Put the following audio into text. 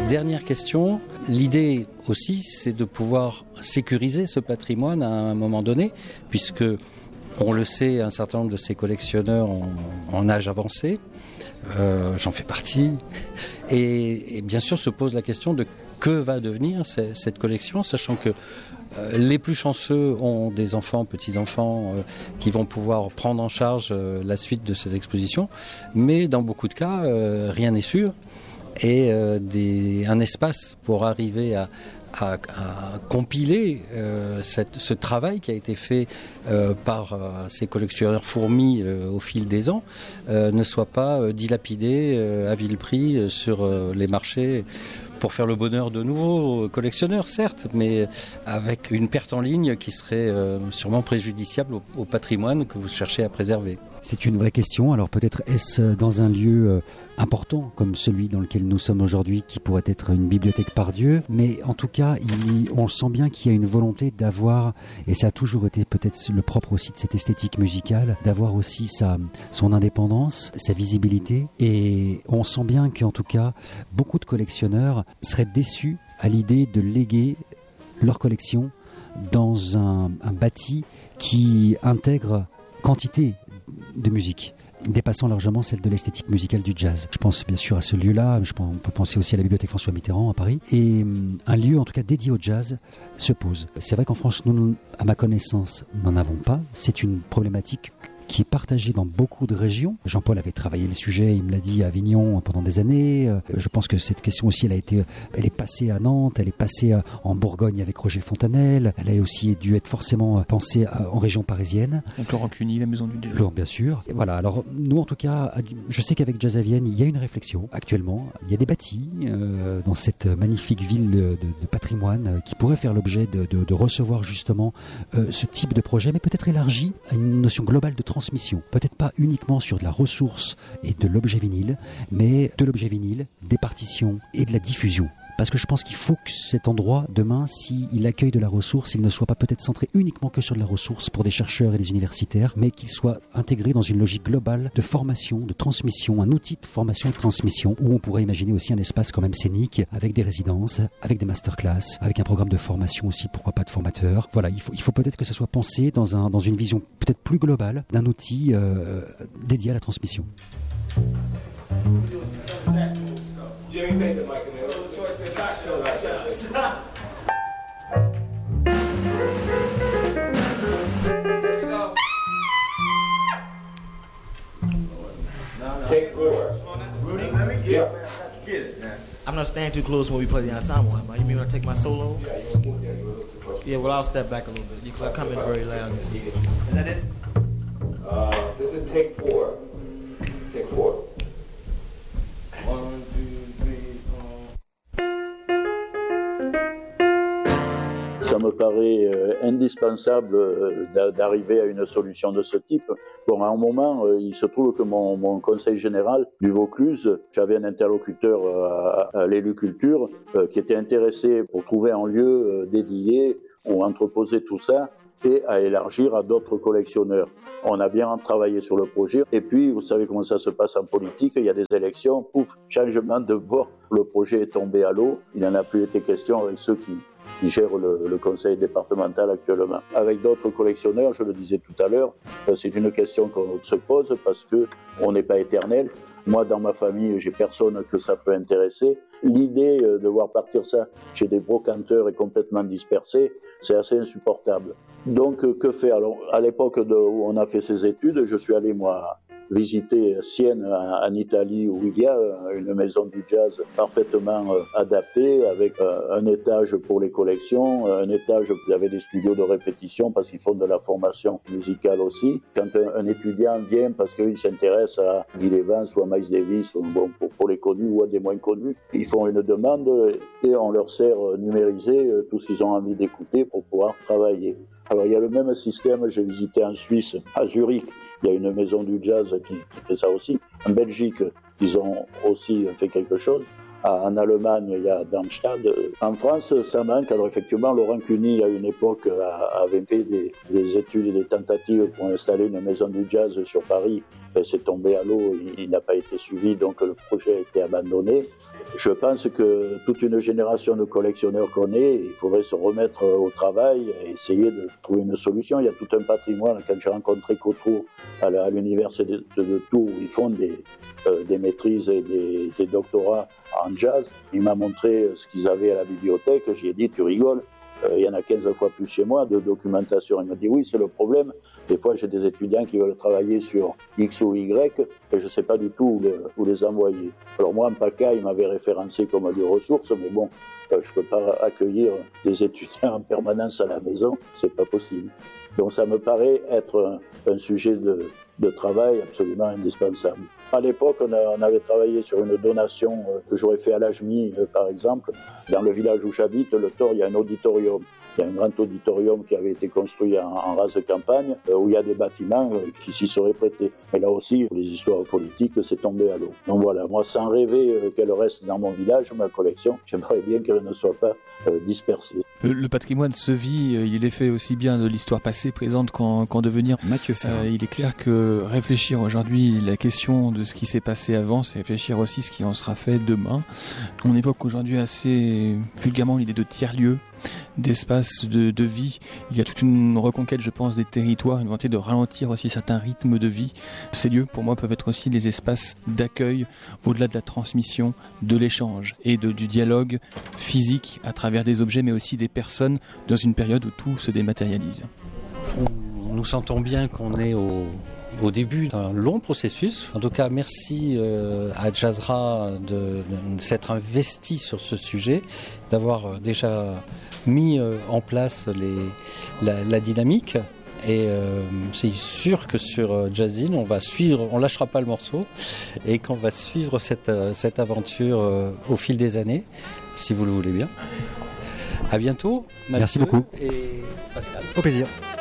Dernière question. L'idée aussi, c'est de pouvoir sécuriser ce patrimoine à un moment donné, puisque on le sait, un certain nombre de ces collectionneurs en âge avancé, j'en fais partie, et bien sûr se pose la question de que va devenir cette collection, sachant que les plus chanceux ont des enfants, petits-enfants qui vont pouvoir prendre en charge la suite de cette exposition, mais dans beaucoup de cas, rien n'est sûr, et un espace pour arriver à compiler ce travail qui a été fait par ces collectionneurs fourmis au fil des ans ne soit pas dilapidé à vil prix sur les marchés pour faire le bonheur de nouveaux collectionneurs, certes, mais avec une perte en ligne qui serait sûrement préjudiciable au patrimoine que vous cherchez à préserver. C'est une vraie question. Alors peut-être est-ce dans un lieu important comme celui dans lequel nous sommes aujourd'hui, qui pourrait être une bibliothèque par Dieu, mais en tout cas, on sent bien qu'il y a une volonté d'avoir, et ça a toujours été peut-être le propre aussi de cette esthétique musicale, d'avoir aussi son indépendance, sa visibilité, et on sent bien qu'en tout cas, beaucoup de collectionneurs seraient déçus à l'idée de léguer leur collection dans un bâti qui intègre quantité de musique, dépassant largement celle de l'esthétique musicale du jazz. Je pense bien sûr à ce lieu-là, on peut penser aussi à la bibliothèque François Mitterrand à Paris, et un lieu en tout cas dédié au jazz se pose. C'est vrai qu'en France, nous, à ma connaissance, n'en avons pas. C'est une problématique qui est partagée dans beaucoup de régions. Jean-Paul avait travaillé le sujet, il me l'a dit, à Avignon pendant des années. Je pense que cette question aussi, elle est passée à Nantes, elle est passée en Bourgogne avec Roger Fontanelle, elle a aussi dû être forcément pensée en région parisienne. Donc Laurent Cuny, la maison du jazz. Bien sûr. Et voilà, alors nous en tout cas, je sais qu'avec Jazz à Vienne, il y a une réflexion actuellement. Il y a des bâtis dans cette magnifique ville de patrimoine qui pourraient faire l'objet de recevoir justement ce type de projet, mais peut-être élargi à une notion globale de transmission, peut-être pas uniquement sur de la ressource et de l'objet vinyle, mais de l'objet vinyle, des partitions et de la diffusion. Parce que je pense qu'il faut que cet endroit, demain, s'il accueille de la ressource, il ne soit pas peut-être centré uniquement que sur de la ressource pour des chercheurs et des universitaires, mais qu'il soit intégré dans une logique globale de formation, de transmission, un outil de formation et de transmission, où on pourrait imaginer aussi un espace quand même scénique, avec des résidences, avec des masterclass, avec un programme de formation aussi, pourquoi pas de formateurs. Voilà, il faut peut-être que ça soit pensé dans une vision peut-être plus globale d'un outil dédié à la transmission. Take 4. Yeah. I'm not staying too close when we play the ensemble. You mean when I take my solo? Yeah, well, I'll step back a little bit because I come in very loud. Is that it? This is take 4. Take 4. 1, 2, 3, 4. Ça me paraît indispensable d'arriver à une solution de ce type. Bon, à un moment, il se trouve que mon conseil général du Vaucluse, j'avais un interlocuteur à l'élu culture qui était intéressé pour trouver un lieu dédié où entreposer tout ça et à élargir à d'autres collectionneurs. On a bien travaillé sur le projet. Et puis, vous savez comment ça se passe en politique, il y a des élections, pouf, changement de bord, le projet est tombé à l'eau. Il n'en a plus été question avec ceux qui gèrent le conseil départemental actuellement. Avec d'autres collectionneurs, je le disais tout à l'heure, c'est une question qu'on se pose parce que on n'est pas éternel. Moi, dans ma famille, j'ai personne que ça peut intéresser. L'idée de voir partir ça chez des brocanteurs et complètement dispersés, c'est assez insupportable. Donc, que faire? Alors, à l'époque où on a fait ces études, je suis allé, moi, visiter Sienne en Italie où il y a une maison du jazz parfaitement adaptée avec un étage pour les collections, un étage où il y avait des studios de répétition parce qu'ils font de la formation musicale aussi. Quand un étudiant vient parce qu'il s'intéresse à Gil Evans ou à Miles Davis, bon, pour les connus ou à des moins connus, ils font une demande et on leur sert numérisé tout ce qu'ils ont envie d'écouter pour pouvoir travailler. Alors il y a le même système, j'ai visité en Suisse, à Zurich, il y a une maison du jazz qui fait ça aussi. En Belgique, ils ont aussi fait quelque chose. En Allemagne, il y a Darmstadt. En France, ça manque. Alors effectivement, Laurent Cuny, à une époque, avait fait des études et des tentatives pour installer une maison du jazz sur Paris. C'est tombé à l'eau, il n'a pas été suivi, donc le projet a été abandonné. Je pense que toute une génération de collectionneurs qu'on est, il faudrait se remettre au travail et essayer de trouver une solution. Il y a tout un patrimoine. Quand j'ai rencontré Cotreau à l'université de Tours, où ils font des maîtrises et des doctorats en jazz, il m'a montré ce qu'ils avaient à la bibliothèque. J'ai dit, tu rigoles, il y en a 15 fois plus chez moi de documentation. Il m'a dit, oui, c'est le problème. Des fois, j'ai des étudiants qui veulent travailler sur X ou Y et je ne sais pas du tout où les envoyer. Alors moi, en PACA, il m'avait référencé comme lieu ressource, mais bon, je ne peux pas accueillir des étudiants en permanence à la maison, c'est pas possible. Donc ça me paraît être un sujet de travail absolument indispensable. À l'époque, on avait travaillé sur une donation que j'aurais fait à l'AJMI, par exemple. Dans le village où j'habite, le Thor, il y a un auditorium. Il y a un grand auditorium qui avait été construit en rase de campagne, où il y a des bâtiments qui s'y seraient prêtés. Mais là aussi, pour les histoires politiques, c'est tombé à l'eau. Donc voilà, moi, sans rêver qu'elle reste dans mon village, ma collection, j'aimerais bien qu'elle ne soit pas dispersée. Le patrimoine se vit, il est fait aussi bien de l'histoire passée, présente qu'en devenir. Mathieu Ferrand. Il est clair que réfléchir aujourd'hui la question de ce qui s'est passé avant, c'est réfléchir aussi ce qui en sera fait demain. On évoque aujourd'hui assez vulgairement l'idée de tiers-lieux, d'espace de vie. Il y a toute une reconquête, je pense, des territoires, une volonté de ralentir aussi certains rythmes de vie. Ces lieux, pour moi, peuvent être aussi des espaces d'accueil, au-delà de la transmission, de l'échange et du dialogue physique à travers des objets, mais aussi des personnes, dans une période où tout se dématérialise. Nous sentons bien qu'on est au début d'un long processus. En tout cas, merci à Jazzra de s'être investi sur ce sujet, d'avoir déjà mis en place la dynamique. Et c'est sûr que sur Jazzin, on lâchera pas le morceau et qu'on va suivre cette aventure au fil des années, si vous le voulez bien. À bientôt, Mathieu. Merci beaucoup. Et Pascal. Au plaisir.